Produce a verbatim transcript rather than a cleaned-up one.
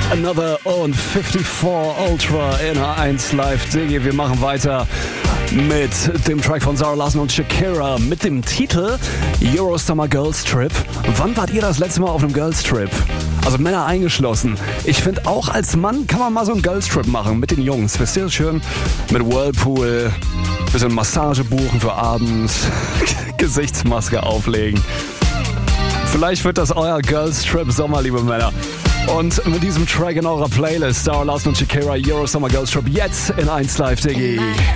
Another und fünfundfünfzig Ultra in H eins Live Diggi. Wir machen weiter mit dem Track von Zara Larsson und Shakira mit dem Titel Eurosummer Girls Trip. Wann wart ihr das letzte Mal auf einem Girls Trip? Also Männer eingeschlossen. Ich finde, auch als Mann kann man mal so einen Girls Trip machen mit den Jungs. Wisst ihr, schön mit Whirlpool, bisschen Massage buchen für abends, Gesichtsmaske auflegen. Vielleicht wird das euer Girls Trip Sommer, liebe Männer. Und mit diesem Track in eurer Playlist, Zara Larsson und Shakira, Eurosummer Girls Trip, jetzt in eins Live Diggi.